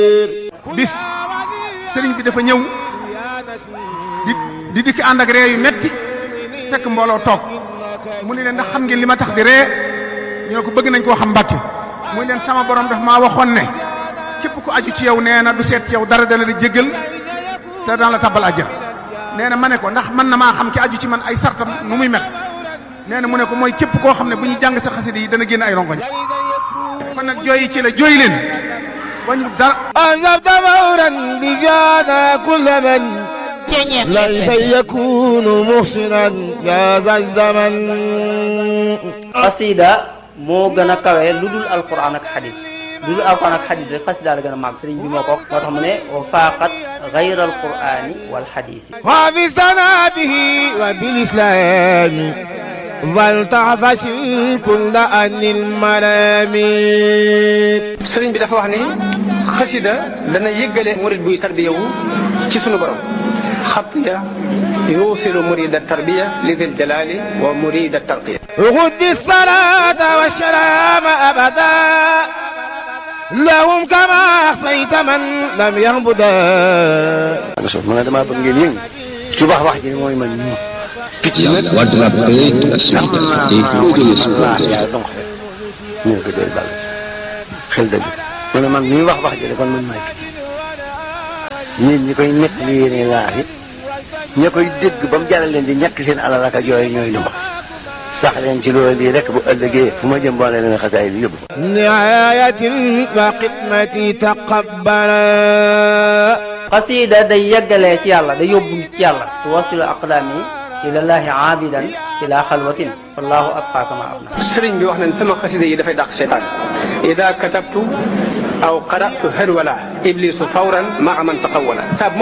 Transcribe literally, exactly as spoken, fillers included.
bis sëriñ bi dafa ñëw di di dikk ànd ak ree yu metti fekk mbooloo toog mu ne leen ndax xam ngeen li ma tax di ree ñu ne ko bëgg nañ koo xam Mbàkke muy leen sama borom daf maa waxoon ne képp ku aju ci yow nee na du seet ci yow dara dana la jéggal te daan la tabbal àjjana nee na ma ne ko ndax mën na maa xam ki aju ci man ay sartam nu muy mel nee na mu ne ko mooy képp koo xam ne bu ñu jàng sa xasida yi dana génn ay rongoñ kon nag jooyi ci la jooy leen wañu dara anzabta fawran bi jaana kulla man laysa yakunu muhsinan ya zal zaman. xasida moo gën a kawe lu dul alquran ak xadis lu dul alquran ak xadis rek xasida la gën a màgg sëriñ bi moo ko moo tax mu ne wa faaqat gayra alqurani wal xadisi xaafistana bihi wa bil islami wal taxfasin kulla anil malami. sëriñ bi dafa wax ni xasida dana yëggale murid buy tarbiyawu ci sunu borom. xatiya yuusilu murida tarbiya li dil jalali wa murida tarqiya. xuddi salata wa salaama abada lahum kama axsayta man lam yaxbuda. ma ne damaa bëgg ngeen yëngu ci wax wax ji mooy man ñu. picc yi nag wàllu rab day xam naa maa yaa donc rek ñu ko dee bàll xel dëgg ma ne man ñuy wax wax ji kon man maay picc yéen ñi koy nekk li yéene laa it ña koy dégg ba mu jaral leen di ñàkk seen alal ak yooyu ñooy lu mbax sax leen ci loolu lii rek bu ëllëgee fu ma jëm boole leen xasaay bi yóbbu. nihayatin wa xidmati taqabbala. xasida day yeggalee ci yàlla day yóbbu ci yàlla tuwasilu aqdaami ilallahi aabidan ila xalwatin wallahu abqa kama abna. sëriñ bi wax nañ sama xasida yi dafay dàq seytaan ida katabtu aw qara'tu harwala iblisu fawran maa man taqawwala.